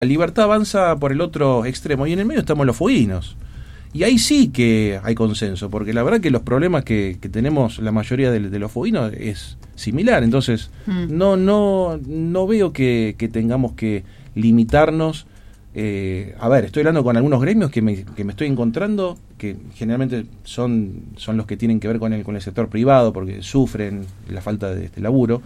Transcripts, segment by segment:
La libertad avanza por el otro extremo y en el medio estamos los fueguinos. Y ahí sí que hay consenso, porque la verdad que los problemas que tenemos la mayoría de los fueguinos es similar. Entonces, no veo que tengamos que limitarnos. A ver, estoy hablando con algunos gremios que me estoy encontrando, que generalmente son los que tienen que ver con el sector privado, porque sufren la falta de este laburo.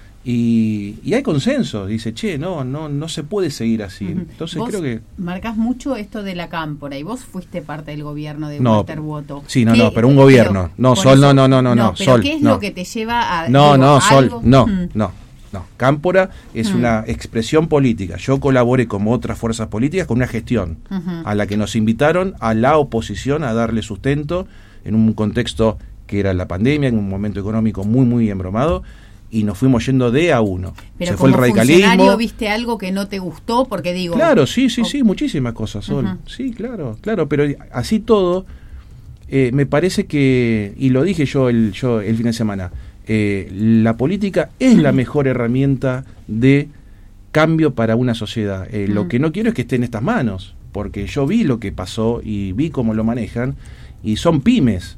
Y hay consenso, dice, no se puede seguir así. Entonces vos creo que marcás mucho esto de la cámpora y vos fuiste parte del gobierno de Walter Boto. Sí, pero un gobierno, no Sol, eso, no, pero Sol, ¿qué es no. lo que te lleva a Sol, algo? no. Cámpora es una expresión política. Yo colaboré como otras fuerzas políticas con una gestión a la que nos invitaron a la oposición a darle sustento en un contexto que era la pandemia, en un momento económico muy, muy embromado. Y nos fuimos yendo de a uno. Pero se fue el radicalismo. ¿Funcionario viste algo que no te gustó? Porque digo... Claro, sí, muchísimas cosas, Sol. Sí, claro, pero así todo, me parece que, y lo dije yo el fin de semana, la política es la mejor herramienta de cambio para una sociedad. Lo que no quiero es que esté en estas manos, porque yo vi lo que pasó y vi cómo lo manejan, y son pymes.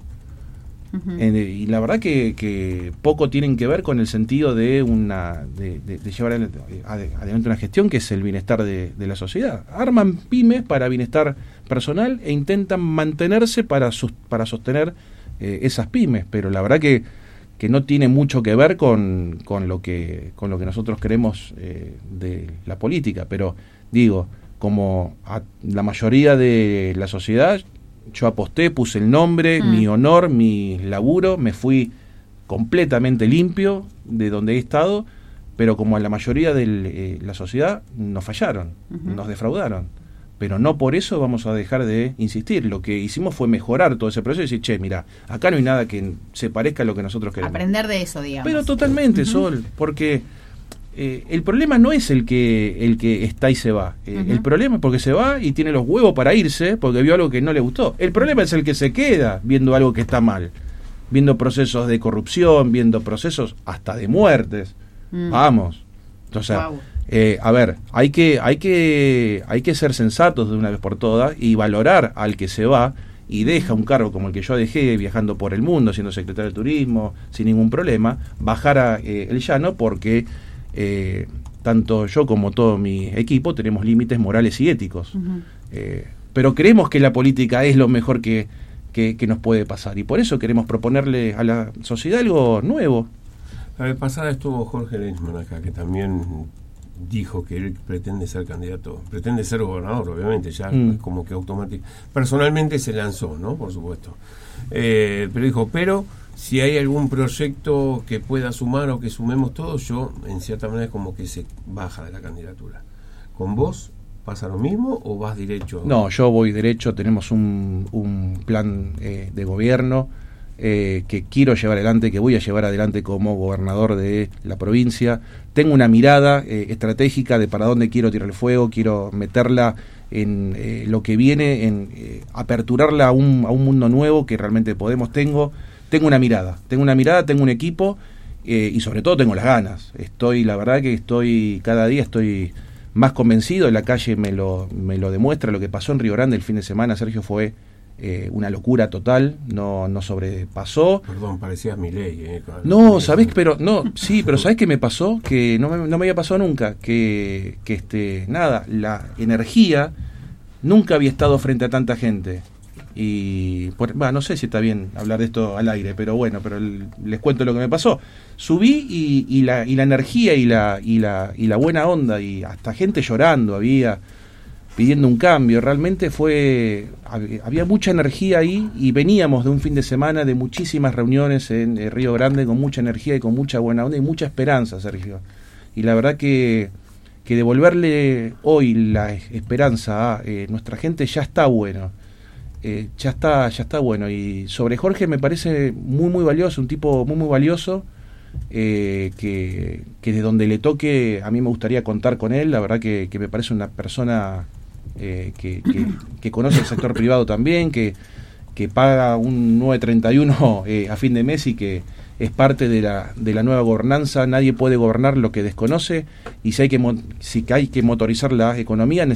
Y la verdad que poco tienen que ver con el sentido de llevar adelante una gestión que es el bienestar de la sociedad. Arman pymes para bienestar personal e intentan mantenerse para sostener esas pymes, pero la verdad que no tiene mucho que ver con lo que nosotros queremos de la política. Pero digo, como a la mayoría de la sociedad, yo aposté, puse el nombre, mi honor, mi laburo, me fui completamente limpio de donde he estado, pero como a la mayoría de la sociedad nos fallaron, nos defraudaron. Pero no por eso vamos a dejar de insistir. Lo que hicimos fue mejorar todo ese proceso y decir, mira, acá no hay nada que se parezca a lo que nosotros queremos. Aprender de eso, digamos. Pero totalmente, Sol, porque el problema no es el que está y se va. El problema es porque se va y tiene los huevos para irse porque vio algo que no le gustó. El problema es el que se queda viendo algo que está mal, viendo procesos de corrupción, viendo procesos hasta de muertes. Vamos. Entonces, a ver, hay que ser sensatos de una vez por todas y valorar al que se va y deja un cargo como el que yo dejé, viajando por el mundo, siendo secretario de Turismo, sin ningún problema, bajar a el llano porque tanto yo como todo mi equipo tenemos límites morales y éticos. Pero creemos que la política es lo mejor que nos puede pasar y por eso queremos proponerle a la sociedad algo nuevo. La vez pasada estuvo Jorge Lenzmann acá, que también dijo que él pretende ser candidato, pretende ser gobernador, obviamente, ya como que automático. Personalmente se lanzó, ¿no? Por supuesto. Pero dijo, si hay algún proyecto que pueda sumar o que sumemos todos, yo, en cierta manera, como que se baja de la candidatura. ¿Con vos pasa lo mismo o vas derecho? No, yo voy derecho, tenemos un plan de gobierno que quiero llevar adelante, que voy a llevar adelante como gobernador de la provincia. Tengo una mirada estratégica de para dónde quiero tirar el fuego, quiero meterla en lo que viene, en aperturarla a un mundo nuevo que realmente podemos. Tengo una mirada, tengo un equipo y sobre todo tengo las ganas. La verdad que cada día estoy más convencido. La calle me lo demuestra. Lo que pasó en Río Grande el fin de semana, Sergio, fue una locura total, no sobrepasó. Perdón, parecías Milei. No, ¿sabés? Pero ¿sabés qué me pasó? Que no me había pasado nunca, que la energía nunca había estado frente a tanta gente. Y no sé si está bien hablar de esto al aire, pero les cuento lo que me pasó. Subí y la energía y la buena onda, y hasta gente llorando había, pidiendo un cambio. Realmente había mucha energía ahí, y veníamos de un fin de semana de muchísimas reuniones en Río Grande con mucha energía y con mucha buena onda y mucha esperanza, Sergio. Y la verdad que devolverle hoy la esperanza a nuestra gente ya está bueno. Ya está bueno. Y sobre Jorge me parece muy muy valioso, un tipo muy muy valioso, que de donde le toque a mí me gustaría contar con él. La verdad que me parece una persona que conoce el sector privado también, que paga un 931 a fin de mes y que es parte de la nueva gobernanza. Nadie puede gobernar lo que desconoce, y si hay que motorizar la economía